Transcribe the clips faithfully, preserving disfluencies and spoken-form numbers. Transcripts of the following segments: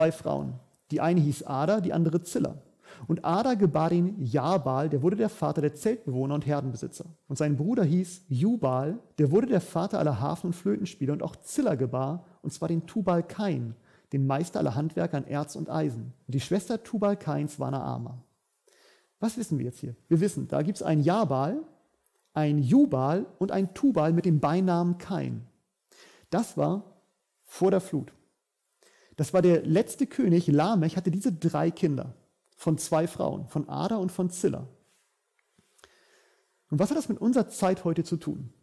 zwei Frauen. Die eine hieß Ada, die andere Zilla. Und Ada gebar den Jabal, der wurde der Vater der Zeltbewohner und Herdenbesitzer. Und sein Bruder hieß Jubal, der wurde der Vater aller Hafen- und Flötenspieler. Und auch Zilla gebar, und zwar den Tubal-Kain, den Meister aller Handwerker an Erz und Eisen. Und die Schwester Tubal-Kains war Naama. Was wissen wir jetzt hier? Wir wissen, da gibt es einen Jabal, ein Jubal und ein Tubal mit dem Beinamen Kain. Das war vor der Flut. Das war der letzte König. Lamech hatte diese drei Kinder von zwei Frauen, von Ada und von Zilla. Und was hat das mit unserer Zeit heute zu tun?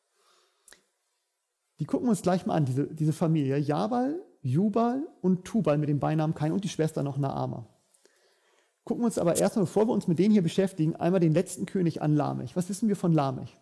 Die gucken wir uns gleich mal an, diese, diese Familie. Jabal, Jubal und Tubal mit dem Beinamen Kain und die Schwester noch Naama. Gucken wir uns aber erstmal, bevor wir uns mit denen hier beschäftigen, einmal den letzten König an, Lamech. Was wissen wir von Lamech?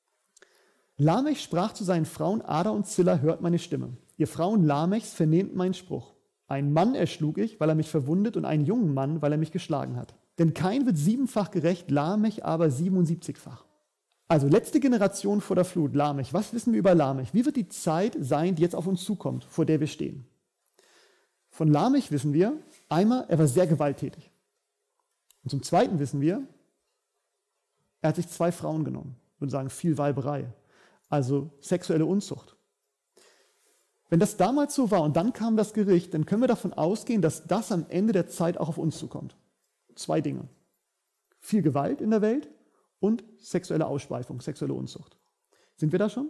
Lamech sprach zu seinen Frauen, Ada und Zilla, hört meine Stimme. Ihr Frauen Lamechs, vernehmt meinen Spruch. Einen Mann erschlug ich, weil er mich verwundet, und einen jungen Mann, weil er mich geschlagen hat. Denn Kain wird siebenfach gerecht, Lamech aber siebenundsiebzigfach. Also letzte Generation vor der Flut, Lamech. Was wissen wir über Lamech? Wie wird die Zeit sein, die jetzt auf uns zukommt, vor der wir stehen? Von Lamech wissen wir, einmal, er war sehr gewalttätig. Und zum Zweiten wissen wir, er hat sich zwei Frauen genommen. Ich würde sagen, viel Weiberei. Also sexuelle Unzucht. Wenn das damals so war und dann kam das Gericht, dann können wir davon ausgehen, dass das am Ende der Zeit auch auf uns zukommt. Zwei Dinge. Viel Gewalt in der Welt und sexuelle Ausschweifung, sexuelle Unzucht. Sind wir da schon?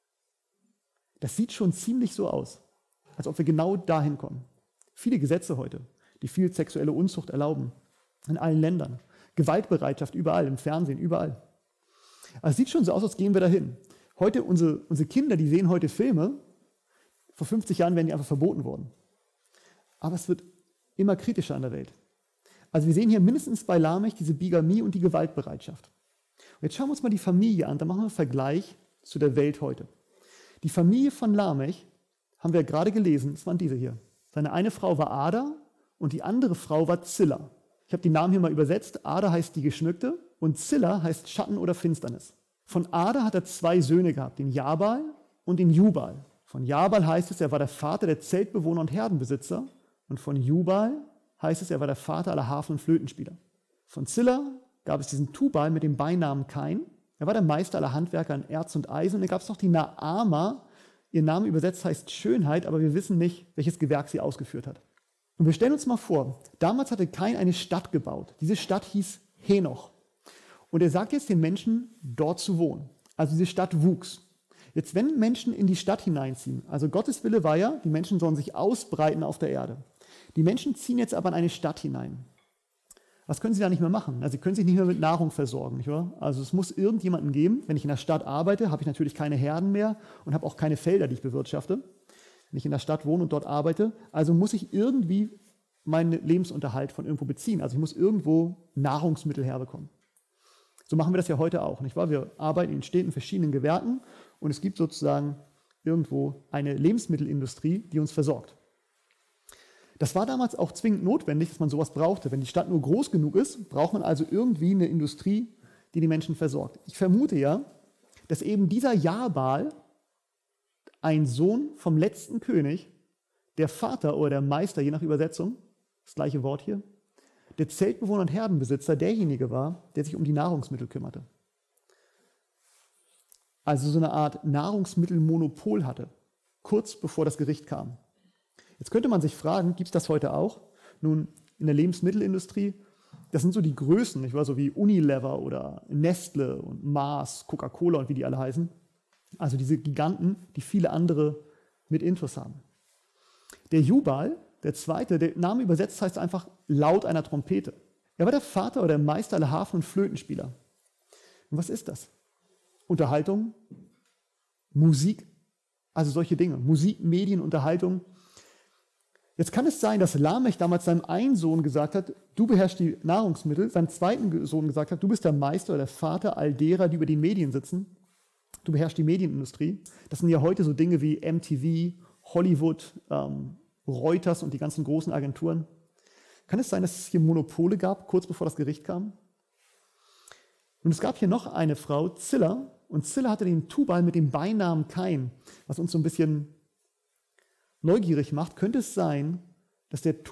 Das sieht schon ziemlich so aus, als ob wir genau dahin kommen. Viele Gesetze heute, die viel sexuelle Unzucht erlauben, in allen Ländern. Gewaltbereitschaft überall, im Fernsehen, überall. Also es sieht schon so aus, als gehen wir dahin. Heute, unsere, unsere Kinder, die sehen heute Filme. Vor fünfzig Jahren wären die einfach verboten worden. Aber es wird immer kritischer an der Welt. Also wir sehen hier mindestens bei Lamech diese Bigamie und die Gewaltbereitschaft. Und jetzt schauen wir uns mal die Familie an, da machen wir einen Vergleich zu der Welt heute. Die Familie von Lamech, haben wir gerade gelesen, das waren diese hier. Seine eine Frau war Ada und die andere Frau war Zilla. Ich habe die Namen hier mal übersetzt. Ada heißt die Geschmückte und Zilla heißt Schatten oder Finsternis. Von Ada hat er zwei Söhne gehabt, den Jabal und den Jubal. Von Jabal heißt es, er war der Vater der Zeltbewohner und Herdenbesitzer. Und von Jubal heißt es, er war der Vater aller Hafen- und Flötenspieler. Von Zilla gab es diesen Tubal mit dem Beinamen Kain. Er war der Meister aller Handwerker an Erz und Eisen. Und dann gab es noch die Naama. Ihr Name übersetzt heißt Schönheit, aber wir wissen nicht, welches Gewerk sie ausgeführt hat. Und wir stellen uns mal vor, damals hatte Kain eine Stadt gebaut. Diese Stadt hieß Henoch. Und er sagt jetzt den Menschen, dort zu wohnen. Also diese Stadt wuchs. Jetzt, wenn Menschen in die Stadt hineinziehen, also Gottes Wille war ja, die Menschen sollen sich ausbreiten auf der Erde. Die Menschen ziehen jetzt aber in eine Stadt hinein. Was können sie da nicht mehr machen? Also sie können sich nicht mehr mit Nahrung versorgen, nicht wahr? Also es muss irgendjemanden geben. Wenn ich in der Stadt arbeite, habe ich natürlich keine Herden mehr und habe auch keine Felder, die ich bewirtschafte. Wenn ich in der Stadt wohne und dort arbeite, also muss ich irgendwie meinen Lebensunterhalt von irgendwo beziehen. Also ich muss irgendwo Nahrungsmittel herbekommen. So machen wir das ja heute auch, nicht wahr? Wir arbeiten in Städten, verschiedenen Gewerken und es gibt sozusagen irgendwo eine Lebensmittelindustrie, die uns versorgt. Das war damals auch zwingend notwendig, dass man sowas brauchte. Wenn die Stadt nur groß genug ist, braucht man also irgendwie eine Industrie, die die Menschen versorgt. Ich vermute ja, dass eben dieser Jabal, ein Sohn vom letzten König, der Vater oder der Meister, je nach Übersetzung, das gleiche Wort hier, der Zeltbewohner und Herdenbesitzer derjenige war, der sich um die Nahrungsmittel kümmerte. Also so eine Art Nahrungsmittelmonopol hatte, kurz bevor das Gericht kam. Jetzt könnte man sich fragen, gibt es das heute auch? Nun, in der Lebensmittelindustrie, das sind so die Größen, nicht wahr? So wie Unilever oder Nestle und Mars, Coca-Cola und wie die alle heißen. Also diese Giganten, die viele andere mit Intus haben. Der Jubal, der zweite, der Name übersetzt heißt einfach laut einer Trompete. Er war der Vater oder der Meister aller Hafen- und Flötenspieler. Und was ist das? Unterhaltung, Musik, also solche Dinge. Musik, Medien, Unterhaltung. Jetzt kann es sein, dass Lamech damals seinem einen Sohn gesagt hat, du beherrschst die Nahrungsmittel, seinem zweiten Sohn gesagt hat, du bist der Meister oder der Vater all derer, die über den Medien sitzen. Du beherrschst die Medienindustrie. Das sind ja heute so Dinge wie M T V, Hollywood, ähm, Reuters und die ganzen großen Agenturen. Kann es sein, dass es hier Monopole gab, kurz bevor das Gericht kam? Und es gab hier noch eine Frau, Zilla, und Zilla hatte den Tubal mit dem Beinamen Kain, was uns so ein bisschen neugierig macht. Könnte es sein, dass der